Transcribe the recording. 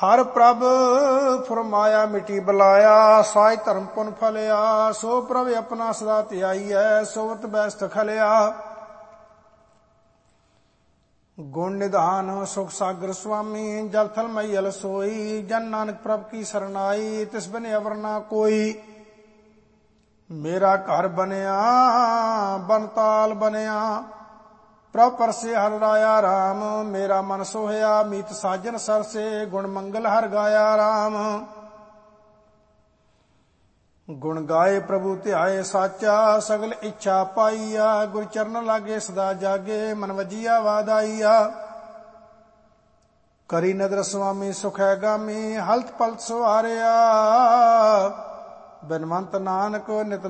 ਹਰ ਪ੍ਰਭ ਫਰਮਾਇਆ ਮਿਟੀ ਬੁਲਾਇਆ, ਸਾਜ ਧਰਮ ਪੁਨ ਫਲਿਆ। ਸੋ ਪ੍ਰਭ ਆਪਣਾ ਸਦਾ ਧਿਆਈਐ, ਸੋਵਤ ਬੈਸਤ ਖਲਿਆ। ਗੁਣ ਨਿਧਾਨ ਸੁਖ ਸਾਗਰ ਸੁਆਮੀ, ਜਲ ਥਲ ਮਈਲ ਸੋਈ। ਜਨ ਨਾਨਕ ਪ੍ਰਭ ਕੀ ਸਰਨਾਈ, ਤਿਸ ਬਿਨ ਅਵਰ ਨਾ ਕੋਈ। ਮੇਰਾ ਘਰ ਬਨਿਆ ਬਨਤਾਲ ਬਨਿਆ, ਪ੍ਰਭ ਪਰਸੇ ਹਰਿ ਰਾਇਆ ਰਾਮ। ਮੇਰਾ ਮਨ ਸੋਹਿਆ ਮੀਤ ਸਾਜਨ ਸਰਸੇ, ਗੁਣ ਮੰਗਲ ਹਰਿ ਗਾਇਆ ਰਾਮ। ਗੁਣ ਗਾਏ ਪ੍ਰਭੂ ਧਿਆਏ ਸਾਚਾ, ਸਗਲ ਇੱਛਾ ਪਾਈਆ। ਗੁਰ ਚਰਨ ਲਾਗੇ ਸਦਾ ਜਾਗੇ, ਮਨ ਵਜੀਆ ਵਾਦਾਈਆ। ਕਰੀ ਨਦਰ ਸੁਆਮੀ ਸੁਖੈ ਗਾਮੀ, ਹਲਤ ਪਲਤ ਸੁਹਾਰਿਆ। ਬਿਨਵੰਤ ਨਾਨਕ ਨਿਤ